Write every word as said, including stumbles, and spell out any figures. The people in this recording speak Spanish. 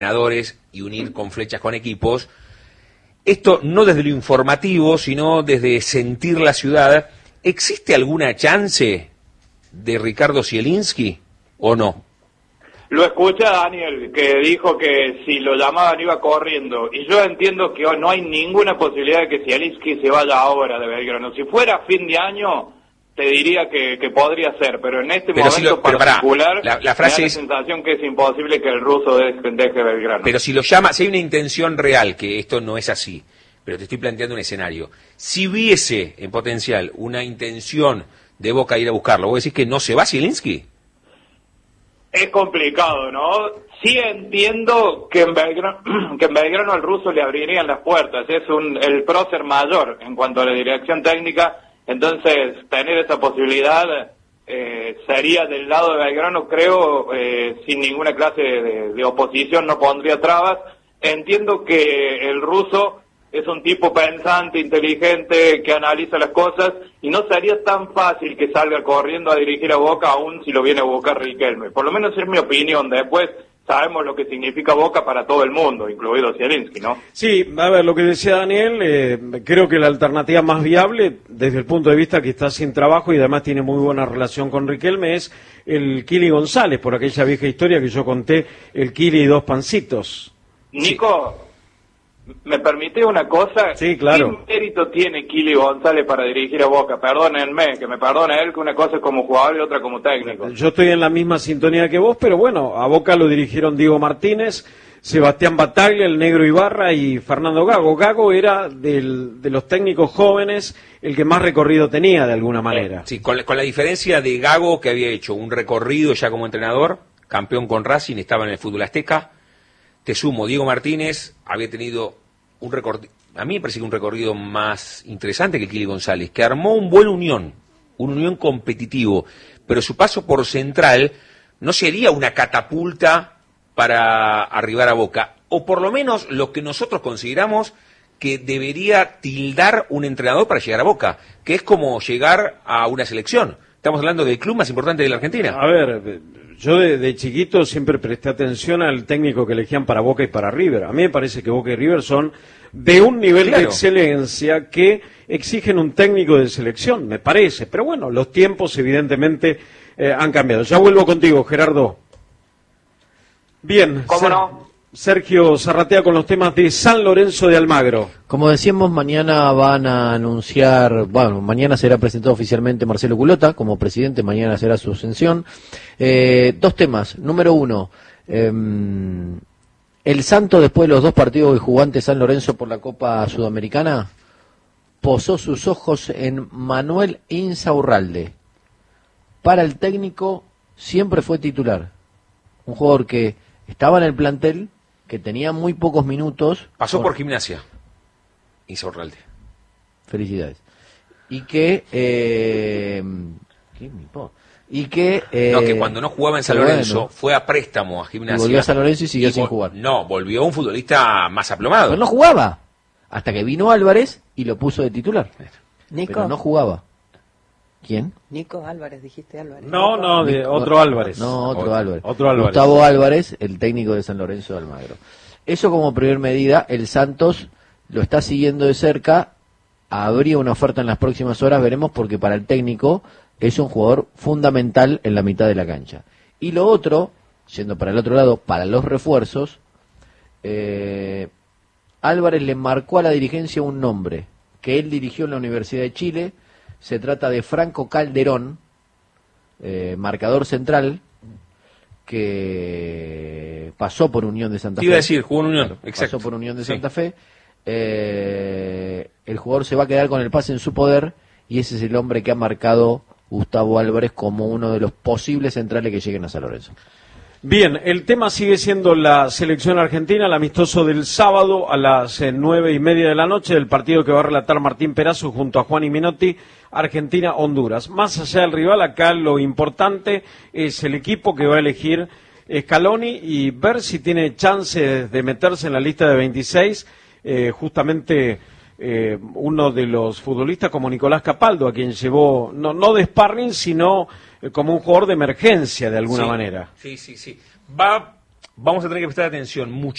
entrenadores y unir con flechas con equipos. Esto no desde lo informativo, sino desde sentir la ciudad. ¿Existe alguna chance de Ricardo Zielinski o no? Lo escucha Daniel, que dijo que si lo llamaban iba corriendo. Y yo entiendo que no hay ninguna posibilidad de que Zielinski se vaya ahora de Belgrano. Si fuera fin de año, te diría que, que podría ser, pero en este pero momento si lo, particular, pará, la, la frase me da es, la sensación que es imposible que el ruso deje, deje Belgrano. Pero si lo llama, si hay una intención real, que esto no es así, pero te estoy planteando un escenario. Si hubiese en potencial una intención de Boca ir a buscarlo, ¿vos decís que no se va Zielinski? Es complicado, ¿no? Sí entiendo que en Belgrano, que en Belgrano al ruso le abrirían las puertas, es un el prócer mayor en cuanto a la dirección técnica. Entonces, tener esa posibilidad eh, sería del lado de Belgrano, creo, eh, sin ninguna clase de, de oposición, no pondría trabas. Entiendo que el ruso es un tipo pensante, inteligente, que analiza las cosas, y no sería tan fácil que salga corriendo a dirigir a Boca, aún si lo viene a buscar Riquelme. Por lo menos es mi opinión. Después sabemos lo que significa Boca para todo el mundo, incluido Zielinski, ¿no? Sí, a ver, lo que decía Daniel, eh, creo que la alternativa más viable, desde el punto de vista que está sin trabajo y además tiene muy buena relación con Riquelme, es el Kili González, por aquella vieja historia que yo conté, el Kili y dos pancitos. Nico, sí. ¿Me permite una cosa? Sí, claro. ¿Qué mérito tiene Kili González para dirigir a Boca? Perdónenme, que me perdone él, que una cosa es como jugador y otra como técnico. Yo estoy en la misma sintonía que vos, pero bueno, a Boca lo dirigieron Diego Martínez, Sebastián Bataglia, el Negro Ibarra y Fernando Gago. Gago era del, de los técnicos jóvenes el que más recorrido tenía, de alguna manera. Sí, con la, con la diferencia de Gago, que había hecho un recorrido ya como entrenador, campeón con Racing, estaba en el fútbol azteca. Te sumo, Diego Martínez había tenido un recorrido, a mí me parece que un recorrido más interesante que Kili González, que armó un buen Unión, un Unión competitivo, pero su paso por Central no sería una catapulta para arribar a Boca, o por lo menos lo que nosotros consideramos que debería tildar un entrenador para llegar a Boca, que es como llegar a una selección. Estamos hablando del club más importante de la Argentina. A ver, yo de, de chiquito siempre presté atención al técnico que elegían para Boca y para River. A mí me parece que Boca y River son de un nivel claro. de excelencia que exigen un técnico de selección, me parece. Pero bueno, los tiempos evidentemente eh, han cambiado. Ya vuelvo contigo, Gerardo. Bien. ¿Cómo Ser, no? Sergio Zarratea con los temas de San Lorenzo de Almagro. Como decíamos, mañana van a anunciar, bueno, mañana será presentado oficialmente Marcelo Culota como presidente, mañana será su ascensión. Eh, dos temas. Número uno, eh, el Santo, después de los dos partidos que jugó ante San Lorenzo por la Copa Sudamericana, posó sus ojos en Manuel Insaurralde. Para el técnico siempre fue titular. Un jugador que estaba en el plantel, que tenía muy pocos minutos. Pasó por, por Gimnasia, Insaurralde. Felicidades. Y que... Eh, ¿qué me importa? Y que... Eh, no, que cuando no jugaba en San Lorenzo, bueno, fue a préstamo a Gimnasia. Y volvió a San Lorenzo y siguió y sin jugar. No, volvió un futbolista más aplomado. Pero no jugaba. Hasta que vino Álvarez y lo puso de titular. Nico. Pero no jugaba. ¿Quién? Nico Álvarez, dijiste Álvarez. No, no, de otro Álvarez. No, otro, otro Álvarez. Otro Álvarez. Gustavo Álvarez, el técnico de San Lorenzo de Almagro. Eso como primer medida, el Santos lo está siguiendo de cerca. Habría una oferta en las próximas horas, veremos, porque para el técnico es un jugador fundamental en la mitad de la cancha. Y lo otro, yendo para el otro lado, para los refuerzos, eh, Álvarez le marcó a la dirigencia un nombre que él dirigió en la Universidad de Chile. Se trata de Franco Calderón, eh, marcador central, que pasó por Unión de Santa Fe. Iba a decir, jugó en Unión, claro, exacto. Pasó por Unión de sí. Santa Fe. Eh, el jugador se va a quedar con el pase en su poder y ese es el hombre que ha marcado Gustavo Álvarez como uno de los posibles centrales que lleguen a San Lorenzo. Bien, el tema sigue siendo la selección argentina, el amistoso del sábado a las eh, nueve y media de la noche, del partido que va a relatar Martín Perazo junto a Juan y Minotti, Argentina-Honduras. Más allá del rival, acá lo importante es el equipo que va a elegir Scaloni y ver si tiene chance de meterse en la lista de veintiséis, eh, justamente eh, uno de los futbolistas como Nicolás Capaldo, a quien llevó, no, no de sparring, sino como un jugador de emergencia de alguna sí, manera. Sí, sí, sí. Va, vamos a tener que prestar atención mucho